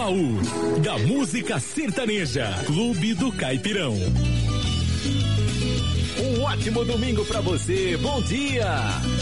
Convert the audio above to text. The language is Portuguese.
baú da música sertaneja. Clube do Caipirão. Um ótimo domingo pra você. Bom dia.